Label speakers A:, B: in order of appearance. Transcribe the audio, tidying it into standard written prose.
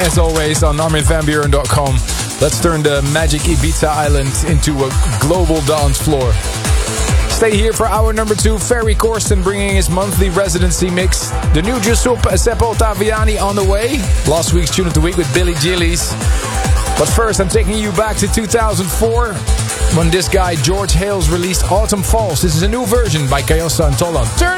A: as always, on ArminVanBuren.com. Let's turn the magic Ibiza island into a global dance floor. Stay here for hour number 2. Ferry Corsten bringing his monthly residency mix. The new Giuseppe Ottaviani on the way. Last week's Tune of the Week with Billy Gillies. But first, I'm taking you back to 2004 when this guy George Hales released Autumn Falls. This is a new version by Kayosa and Tolan. Turn